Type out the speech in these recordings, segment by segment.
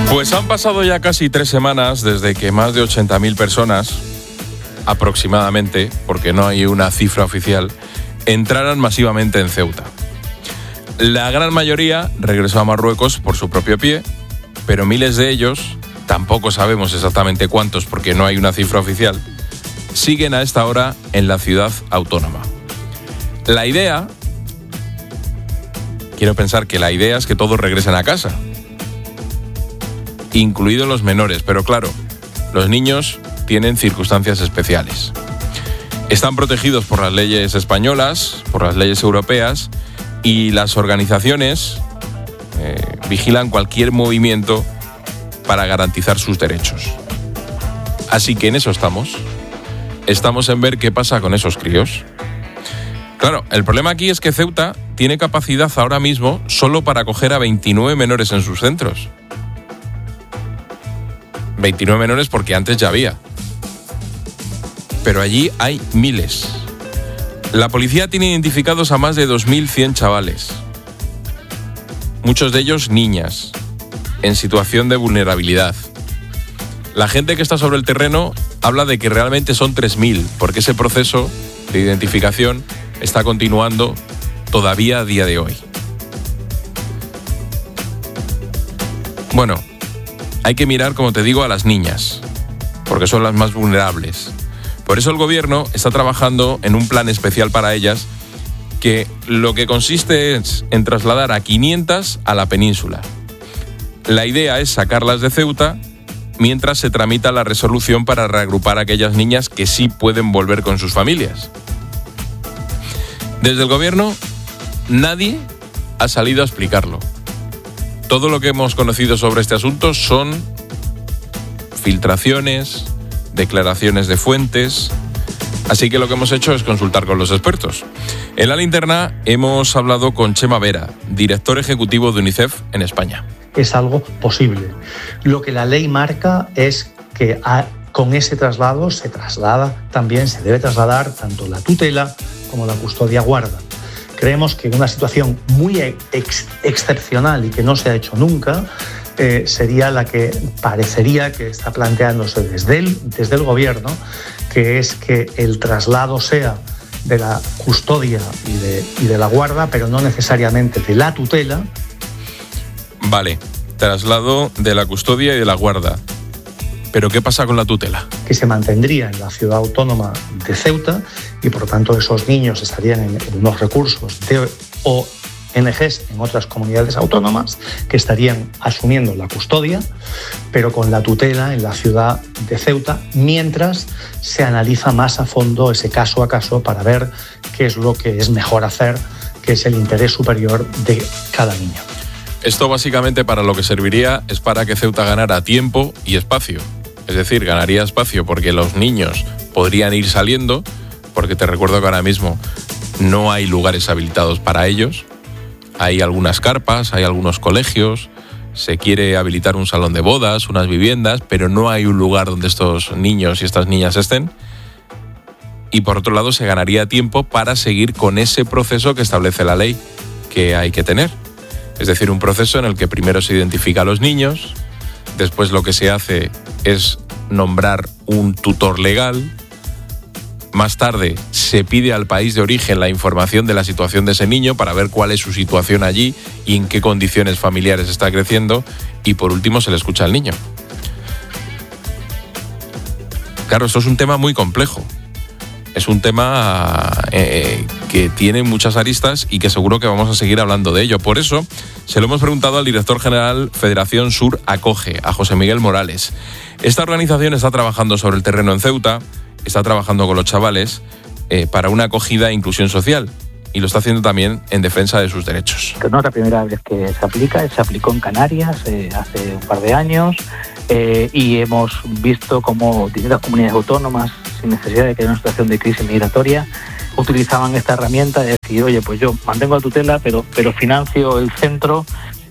Pues han pasado ya casi 3 semanas desde que más de 80.000 personas, aproximadamente, porque no hay una cifra oficial, entraran masivamente en Ceuta. La gran mayoría regresó a Marruecos por su propio pie, pero miles de ellos, tampoco sabemos exactamente cuántos porque no hay una cifra oficial, siguen a esta hora en la ciudad autónoma. La idea, quiero pensar que la idea es que todos regresen a casa, incluidos los menores, pero claro, los niños tienen circunstancias especiales. Están protegidos por las leyes españolas, por las leyes europeas, y las organizaciones vigilan cualquier movimiento para garantizar sus derechos. Así que en eso estamos. Estamos en ver qué pasa con esos críos. Claro, el problema aquí es que Ceuta tiene capacidad ahora mismo solo para acoger a 29 menores en sus centros. 29 menores porque antes ya había. Pero allí hay miles. La policía tiene identificados a más de 2.100 chavales. Muchos de ellos niñas, en situación de vulnerabilidad. La gente que está sobre el terreno habla de que realmente son 3.000, porque ese proceso de identificación está continuando todavía a día de hoy. Bueno, hay que mirar, como te digo, a las niñas, porque son las más vulnerables. Por eso el gobierno está trabajando en un plan especial para ellas, que lo que consiste es en trasladar a 500 a la península. La idea es sacarlas de Ceuta mientras se tramita la resolución para reagrupar a aquellas niñas que sí pueden volver con sus familias. Desde el gobierno, nadie ha salido a explicarlo. Todo lo que hemos conocido sobre este asunto son filtraciones, declaraciones de fuentes, así que lo que hemos hecho es consultar con los expertos. En La Linterna hemos hablado con Chema Vera, director ejecutivo de UNICEF en España. Es algo posible. Lo que la ley marca es que con ese traslado se debe trasladar tanto la tutela como la custodia guarda. Creemos que una situación muy excepcional y que no se ha hecho nunca sería la que parecería que está planteándose desde el gobierno, que es que el traslado sea de la custodia y de la guarda, pero no necesariamente de la tutela. Vale, traslado de la custodia y de la guarda. ¿Pero qué pasa con la tutela? Que se mantendría en la ciudad autónoma de Ceuta y por lo tanto esos niños estarían en unos recursos de ONGs en otras comunidades autónomas que estarían asumiendo la custodia, pero con la tutela en la ciudad de Ceuta, mientras se analiza más a fondo ese caso a caso para ver qué es lo que es mejor hacer, qué es el interés superior de cada niño. Esto básicamente para lo que serviría es para que Ceuta ganara tiempo y espacio. Es decir, ganaría espacio porque los niños podrían ir saliendo, porque te recuerdo que ahora mismo no hay lugares habilitados para ellos. Hay algunas carpas, hay algunos colegios, se quiere habilitar un salón de bodas, unas viviendas, pero no hay un lugar donde estos niños y estas niñas estén. Y por otro lado se ganaría tiempo para seguir con ese proceso que establece la ley que hay que tener. Es decir, un proceso en el que primero se identifica a los niños, después lo que se hace es nombrar un tutor legal, más tarde se pide al país de origen la información de la situación de ese niño para ver cuál es su situación allí y en qué condiciones familiares está creciendo, y por último se le escucha al niño. Claro, esto es un tema muy complejo. Es un tema que tiene muchas aristas y que seguro que vamos a seguir hablando de ello. Por eso se lo hemos preguntado al director general Federación Sur Acoge, a José Miguel Morales. Esta organización está trabajando sobre el terreno en Ceuta, está trabajando con los chavales para una acogida e inclusión social, y lo está haciendo también en defensa de sus derechos. No es la primera vez que se aplica, se aplicó en Canarias hace un par de años y hemos visto cómo distintas comunidades autónomas, sin necesidad de que haya una situación de crisis migratoria, utilizaban esta herramienta de decir, oye, pues yo mantengo la tutela, pero financio el centro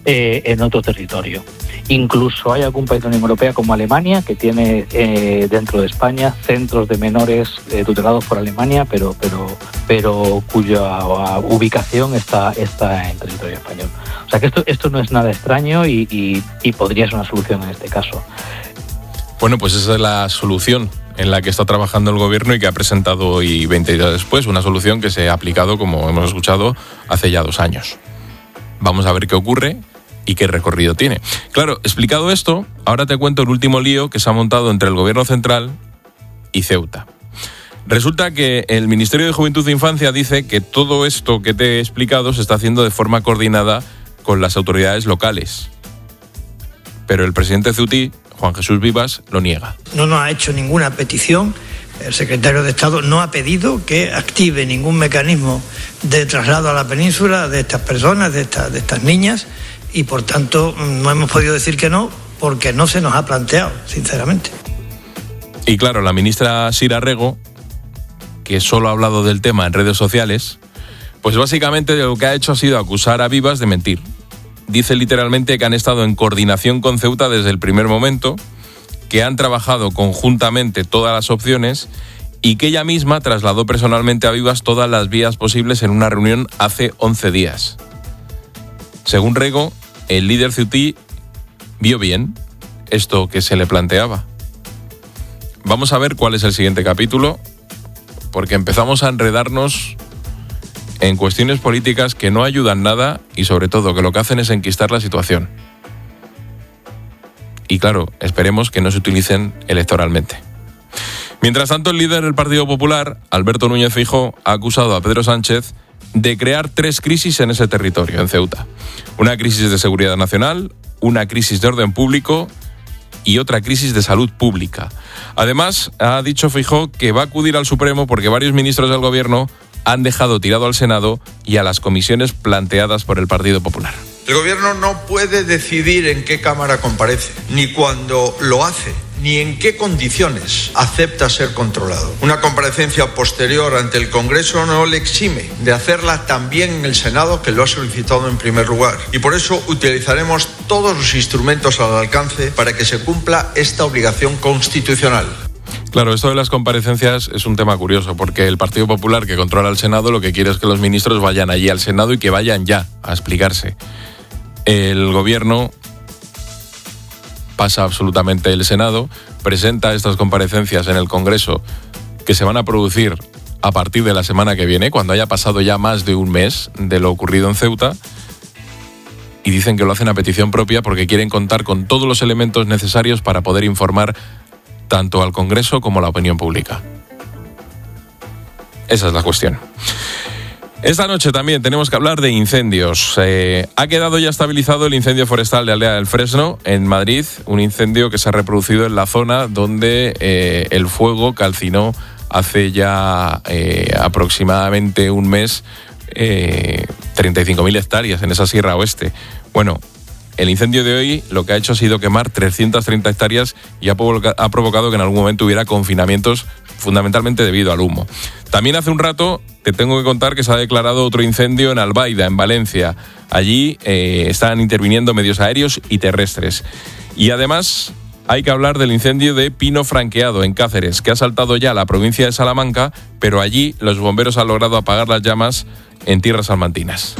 en otro territorio. Incluso hay algún país de la Unión Europea como Alemania que tiene dentro de España centros de menores tutelados por Alemania, pero cuya ubicación está en territorio español. O sea que esto no es nada extraño y podría ser una solución en este caso. Bueno, pues esa es la solución en la que está trabajando el gobierno y que ha presentado hoy 20 días después, una solución que se ha aplicado, como hemos escuchado, hace ya 2 años. Vamos a ver qué ocurre y qué recorrido tiene. Claro, explicado esto, ahora te cuento el último lío que se ha montado entre el gobierno central y Ceuta. Resulta que el Ministerio de Juventud e Infancia dice que todo esto que te he explicado se está haciendo de forma coordinada con las autoridades locales. Pero el presidente ceutí, Juan Jesús Vivas, lo niega. No nos ha hecho ninguna petición. El secretario de Estado no ha pedido que active ningún mecanismo de traslado a la península de estas personas, de estas niñas, y por tanto no hemos podido decir que no, porque no se nos ha planteado, sinceramente. Y claro, la ministra Sira Rego, que solo ha hablado del tema en redes sociales, pues básicamente lo que ha hecho ha sido acusar a Vivas de mentir. Dice literalmente que han estado en coordinación con Ceuta desde el primer momento, que han trabajado conjuntamente todas las opciones y que ella misma trasladó personalmente a Vivas todas las vías posibles en una reunión hace 11 días. Según Rego, el líder ceutí vio bien esto que se le planteaba. Vamos a ver cuál es el siguiente capítulo, porque empezamos a enredarnos en cuestiones políticas que no ayudan nada y sobre todo que lo que hacen es enquistar la situación. Y claro, esperemos que no se utilicen electoralmente. Mientras tanto, el líder del Partido Popular, Alberto Núñez Feijóo, ha acusado a Pedro Sánchez de crear 3 crisis en ese territorio, en Ceuta. Una crisis de seguridad nacional, una crisis de orden público y otra crisis de salud pública. Además, ha dicho Feijóo que va a acudir al Supremo porque varios ministros del gobierno han dejado tirado al Senado y a las comisiones planteadas por el Partido Popular. El gobierno no puede decidir en qué Cámara comparece, ni cuando lo hace, ni en qué condiciones acepta ser controlado. Una comparecencia posterior ante el Congreso no le exime de hacerla también en el Senado, que lo ha solicitado en primer lugar. Y por eso utilizaremos todos los instrumentos al alcance para que se cumpla esta obligación constitucional. Claro, esto de las comparecencias es un tema curioso, porque el Partido Popular, que controla el Senado, lo que quiere es que los ministros vayan allí al Senado y que vayan ya a explicarse. El gobierno pasa absolutamente el Senado, presenta estas comparecencias en el Congreso que se van a producir a partir de la semana que viene, cuando haya pasado ya más de un mes de lo ocurrido en Ceuta, y dicen que lo hacen a petición propia porque quieren contar con todos los elementos necesarios para poder informar tanto al Congreso como a la opinión pública. Esa es la cuestión. Esta noche también tenemos que hablar de incendios. Ha quedado ya estabilizado el incendio forestal de Aldea del Fresno, en Madrid, un incendio que se ha reproducido en la zona donde el fuego calcinó hace ya aproximadamente un mes 35.000 hectáreas en esa Sierra Oeste. Bueno, el incendio de hoy lo que ha hecho ha sido quemar 330 hectáreas y ha provocado que en algún momento hubiera confinamientos, fundamentalmente debido al humo. También hace un rato te tengo que contar que se ha declarado otro incendio en Albaida, en Valencia. Allí están interviniendo medios aéreos y terrestres. Y además hay que hablar del incendio de Pino Franqueado, en Cáceres, que ha saltado ya a la provincia de Salamanca, pero allí los bomberos han logrado apagar las llamas en tierras salmantinas.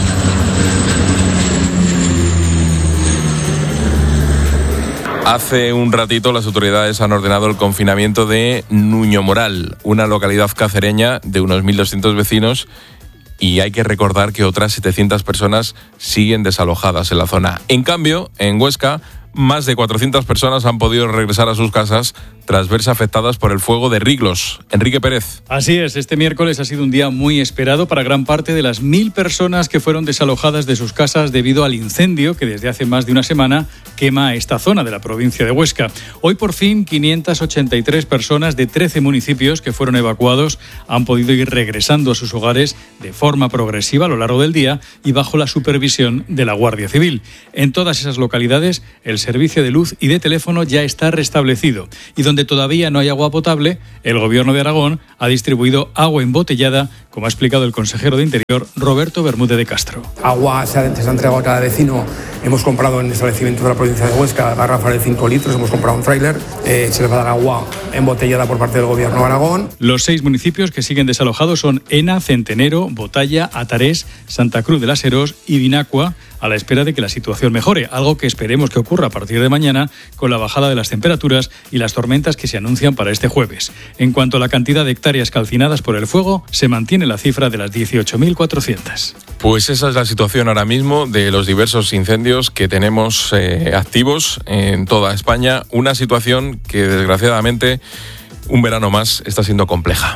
Hace un ratito las autoridades han ordenado el confinamiento de Nuño Moral, una localidad cacereña de unos 1.200 vecinos, y hay que recordar que otras 700 personas siguen desalojadas en la zona. En cambio, en Huesca, más de 400 personas han podido regresar a sus casas tras verse afectadas por el fuego de Riglos. Enrique Pérez. Así es, este miércoles ha sido un día muy esperado para gran parte de las 1.000 personas que fueron desalojadas de sus casas debido al incendio que desde hace más de una semana quema esta zona de la provincia de Huesca. Hoy por fin 583 personas de 13 municipios que fueron evacuados han podido ir regresando a sus hogares de forma progresiva a lo largo del día y bajo la supervisión de la Guardia Civil. En todas esas localidades el servicio de luz y de teléfono ya está restablecido y donde todavía no hay agua potable, el Gobierno de Aragón ha distribuido agua embotellada, como ha explicado el consejero de Interior, Roberto Bermúdez de Castro. Agua se ha entregado a cada vecino. Hemos comprado en establecimientos de la provincia de Huesca garrafas de 5 litros, hemos comprado un tráiler. Se les va a dar agua embotellada por parte del Gobierno de Aragón. Los 6 municipios que siguen desalojados son Ena, Centenero, Botalla, Atarés, Santa Cruz de las Herós y Vinacua, a la espera de que la situación mejore, algo que esperemos que ocurra a partir de mañana con la bajada de las temperaturas y las tormentas que se anuncian para este jueves. En cuanto a la cantidad de hectáreas calcinadas por el fuego, se mantiene la cifra de las 18.400. Pues esa es la situación ahora mismo de los diversos incendios que tenemos activos en toda España. Una situación que desgraciadamente un verano más está siendo compleja.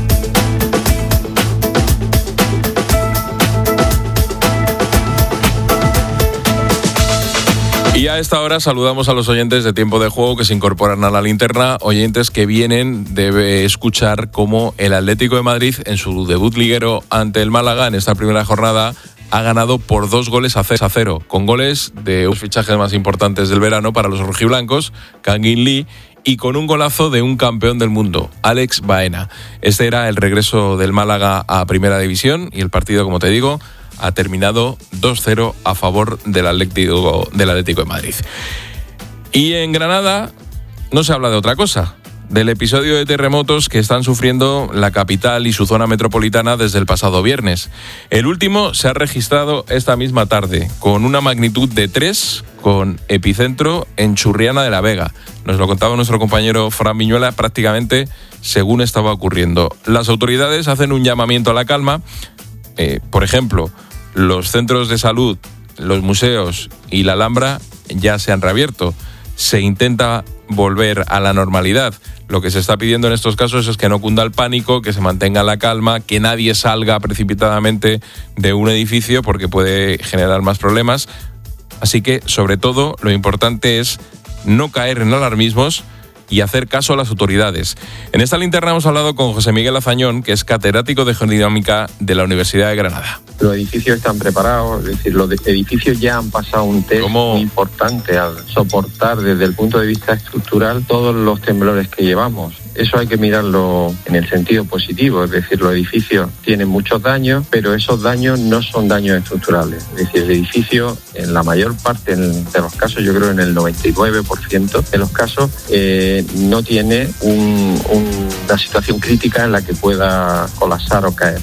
Y a esta hora saludamos a los oyentes de Tiempo de Juego que se incorporan a la linterna, oyentes que vienen de escuchar cómo el Atlético de Madrid en su debut liguero ante el Málaga en esta primera jornada ha ganado por 2-0, con goles de los fichajes más importantes del verano para los rojiblancos, Kangin Lee, y con un golazo de un campeón del mundo, Alex Baena. Este era el regreso del Málaga a Primera División y el partido, como te digo, ha terminado 2-0 a favor del Atlético de Madrid. Y en Granada no se habla de otra cosa, del episodio de terremotos que están sufriendo la capital y su zona metropolitana desde el pasado viernes. El último se ha registrado esta misma tarde, con una magnitud de 3, con epicentro en Churriana de la Vega. Nos lo contaba nuestro compañero Fran Viñuela prácticamente según estaba ocurriendo. Las autoridades hacen un llamamiento a la calma. Por ejemplo, los centros de salud, los museos y la Alhambra ya se han reabierto. Se intenta volver a la normalidad. Lo que se está pidiendo en estos casos es que no cunda el pánico, que se mantenga la calma, que nadie salga precipitadamente de un edificio porque puede generar más problemas. Así que, sobre todo, lo importante es no caer en alarmismos y hacer caso a las autoridades. En esta linterna hemos hablado con José Miguel Azañón, que es catedrático de Geodinámica de la Universidad de Granada. Los edificios están preparados, es decir, los edificios ya han pasado un test muy importante al soportar desde el punto de vista estructural todos los temblores que llevamos. Eso hay que mirarlo en el sentido positivo, es decir, los edificios tienen muchos daños, pero esos daños no son daños estructurales. Es decir, el edificio, en la mayor parte de los casos, yo creo en el 99% de los casos, no tiene una situación crítica en la que pueda colapsar o caer.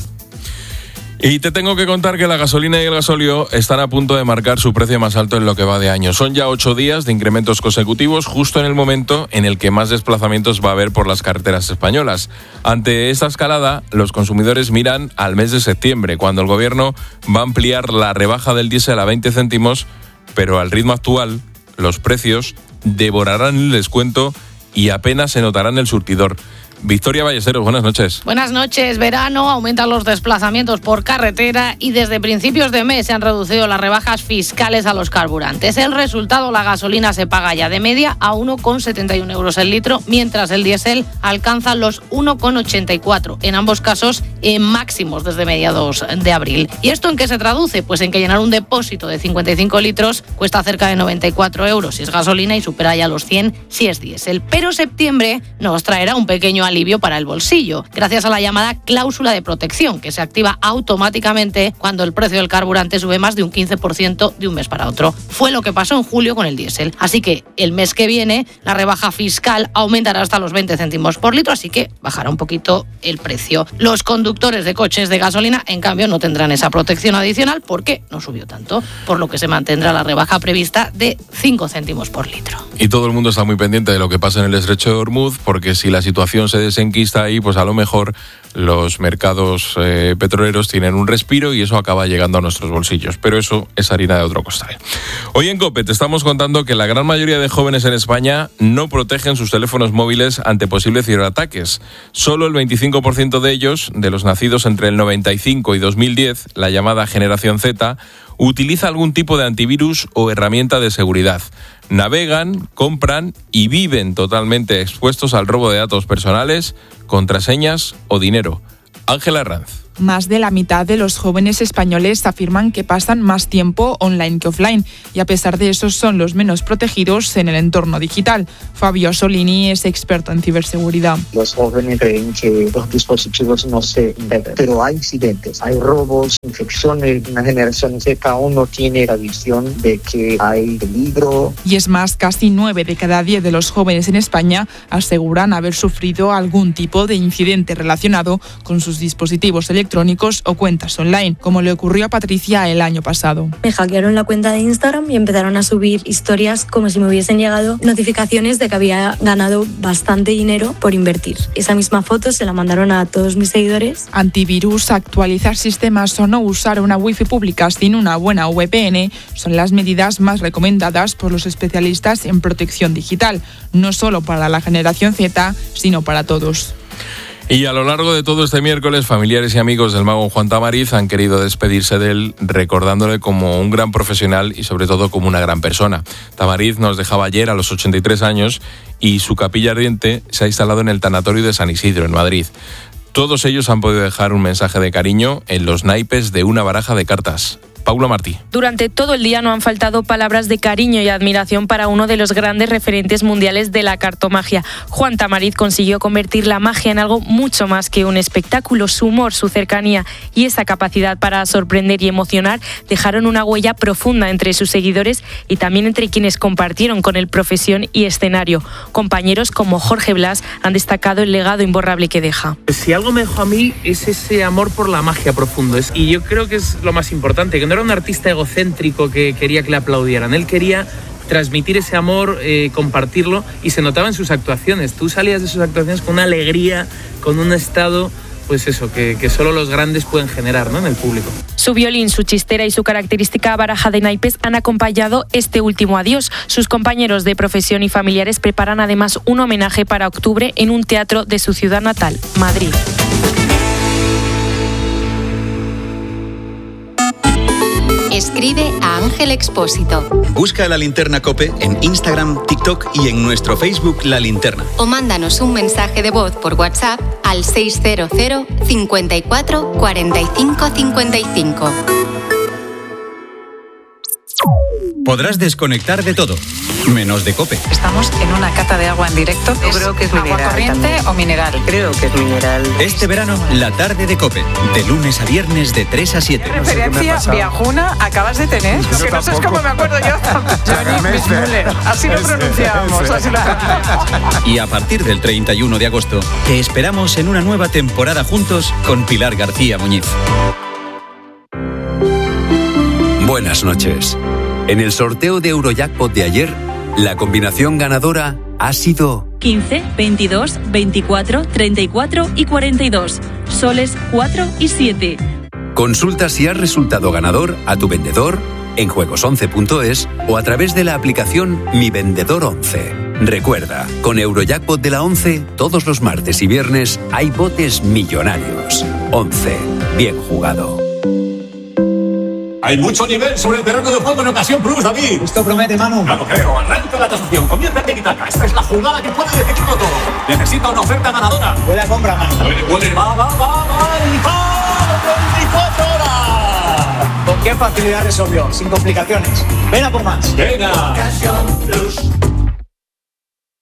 Y te tengo que contar que la gasolina y el gasóleo están a punto de marcar su precio más alto en lo que va de año. Son ya 8 días de incrementos consecutivos, justo en el momento en el que más desplazamientos va a haber por las carreteras españolas. Ante esta escalada, los consumidores miran al mes de septiembre, cuando el gobierno va a ampliar la rebaja del diésel a 20 céntimos, pero al ritmo actual, los precios devorarán el descuento y apenas se notarán en el surtidor. Victoria Ballesteros, buenas noches. Buenas noches. Verano, aumentan los desplazamientos por carretera y desde principios de mes se han reducido las rebajas fiscales a los carburantes. El resultado, la gasolina se paga ya de media a 1,71 euros el litro, mientras el diésel alcanza los 1,84. En ambos casos, máximos desde mediados de abril. ¿Y esto en qué se traduce? Pues en que llenar un depósito de 55 litros cuesta cerca de 94 euros si es gasolina y supera ya los 100 si es diésel. Pero septiembre nos traerá un pequeño alivio para el bolsillo, gracias a la llamada cláusula de protección, que se activa automáticamente cuando el precio del carburante sube más de un 15% de un mes para otro. Fue lo que pasó en julio con el diésel. Así que el mes que viene la rebaja fiscal aumentará hasta los 20 céntimos por litro, así que bajará un poquito el precio. Los conductores de coches de gasolina, en cambio, no tendrán esa protección adicional porque no subió tanto, por lo que se mantendrá la rebaja prevista de 5 céntimos por litro. Y todo el mundo está muy pendiente de lo que pasa en el estrecho de Hormuz, porque si la situación se desenquista ahí, pues a lo mejor los mercados petroleros tienen un respiro y eso acaba llegando a nuestros bolsillos. Pero eso es harina de otro costal. Hoy en COPE te estamos contando que la gran mayoría de jóvenes en España no protegen sus teléfonos móviles ante posibles ciberataques. Solo el 25% de ellos, de los nacidos entre el 95 y 2010, la llamada generación Z, utiliza algún tipo de antivirus o herramienta de seguridad. Navegan, compran y viven totalmente expuestos al robo de datos personales, contraseñas o dinero. Ángela Herranz. Más de la mitad de los jóvenes españoles afirman que pasan más tiempo online que offline y a pesar de eso son los menos protegidos en el entorno digital. Fabio Solini es experto en ciberseguridad. Los jóvenes creen que los dispositivos no se integran, pero hay incidentes, hay robos, infecciones. Una generación Z aún no tiene la visión de que hay peligro. Y es más, casi 9 de cada 10 de los jóvenes en España aseguran haber sufrido algún tipo de incidente relacionado con sus dispositivos electrónicos o cuentas online, como le ocurrió a Patricia el año pasado. Me hackearon la cuenta de Instagram y empezaron a subir historias como si me hubiesen llegado notificaciones de que había ganado bastante dinero por invertir. Esa misma foto se la mandaron a todos mis seguidores. Antivirus, actualizar sistemas o no usar una wifi pública sin una buena VPN son las medidas más recomendadas por los especialistas en protección digital, no solo para la generación Z, sino para todos. Y a lo largo de todo este miércoles, familiares y amigos del mago Juan Tamariz han querido despedirse de él, recordándole como un gran profesional y sobre todo como una gran persona. Tamariz nos dejaba ayer a los 83 años y su capilla ardiente se ha instalado en el tanatorio de San Isidro, en Madrid. Todos ellos han podido dejar un mensaje de cariño en los naipes de una baraja de cartas. Paula Martí. Durante todo el día no han faltado palabras de cariño y admiración para uno de los grandes referentes mundiales de la cartomagia. Juan Tamariz consiguió convertir la magia en algo mucho más que un espectáculo. Su humor, su cercanía y esa capacidad para sorprender y emocionar dejaron una huella profunda entre sus seguidores y también entre quienes compartieron con él profesión y escenario. Compañeros como Jorge Blas han destacado el legado imborrable que deja. Si algo me dejó a mí es ese amor por la magia profundo. Y yo creo que es lo más importante, que no era un artista egocéntrico que quería que le aplaudieran. Él quería transmitir ese amor, compartirlo, y se notaba en sus actuaciones. Tú salías de sus actuaciones con una alegría, con un estado, pues eso, que solo los grandes pueden generar, ¿no?, en el público. Su violín, su chistera y su característica baraja de naipes han acompañado este último adiós. Sus compañeros de profesión y familiares preparan además un homenaje para octubre en un teatro de su ciudad natal, Madrid. Escribe a Ángel Expósito. Busca La Linterna COPE en Instagram, TikTok y en nuestro Facebook La Linterna. O mándanos un mensaje de voz por WhatsApp al 600 54 45 55. Podrás desconectar de todo, menos de COPE. Estamos en una cata de agua en directo. Yo creo que es mineral. ¿Agua corriente también. O mineral? Creo que es mineral. Este verano, la tarde de COPE, de lunes a viernes de 3 a 7. ¿Qué referencia viajuna acabas de tener? Lo que no sé es cómo me acuerdo yo. Johnny Müller. Así lo pronunciamos, así lo pronunciamos. Y a partir del 31 de agosto, te esperamos en una nueva temporada juntos con Pilar García Muñiz. Buenas noches. En el sorteo de Eurojackpot de ayer, la combinación ganadora ha sido 15, 22, 24, 34 y 42. Soles 4 y 7. Consulta si has resultado ganador a tu vendedor en juegos11.es o a través de la aplicación Mi Vendedor 11. Recuerda, con Eurojackpot de la 11, todos los martes y viernes hay botes millonarios. 11. Bien jugado. Hay mucho nivel sobre el terreno de juego en Ocasión Plus, David. Esto promete, Manu. No lo creo. Arranca la tasación. Comienza el tiki-taka. Esta es la jugada que puede decidirlo todo. Necesita una oferta ganadora. Buena compra, Manu. Puede. Va. ¡El gol! 24 horas. ¿Con qué facilidad resolvió? Sin complicaciones. Ven a por más. Venga. Ocasión Plus.